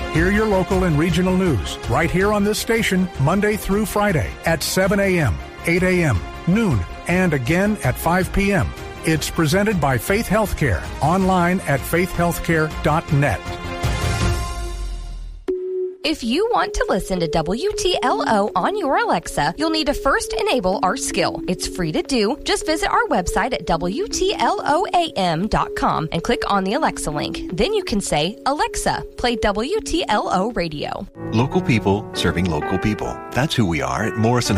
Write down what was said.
Hear your local and regional news right here on this station Monday through Friday at 7 a.m., 8 a.m., noon, and again at 5 p.m. It's presented by Faith Healthcare, online at faithhealthcare.net. If you want to listen to WTLO on your Alexa, you'll need to first enable our skill. It's free to do. Just visit our website at WTLOAM.com and click on the Alexa link. Then you can say, Alexa, play WTLO radio. Local people serving local people. That's who we are at Morrison